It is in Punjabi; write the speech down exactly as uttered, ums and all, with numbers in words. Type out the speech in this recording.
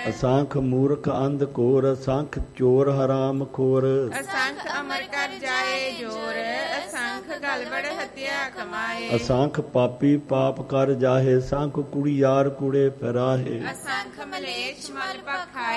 ਅਸੰਖ ਮੂਰਖ ਅੰਧ ਘੋਰ, ਅਸੰਖ ਚੋਰ ਹਰਾਮ ਖੋਰ। ਅਸੰਖ ਅਮਰ ਕਰ ਜਾਏ ਜੋਰ, ਅਸੰਖ ਗਲਬੜ ਹੱਤਿਆ ਕਮਾਏ। ਅਸੰਖ ਪਾਪੀ ਪਾਪ ਕਰ ਜਾਹੇ, ਸੰਖ ਕੁੜੀਆਰ ਕੂੜੇ ਫਿਰਾਹੇ। ਅਸੰਖ ਮਲੇਛ ਮਲ ਪਖਾਏ,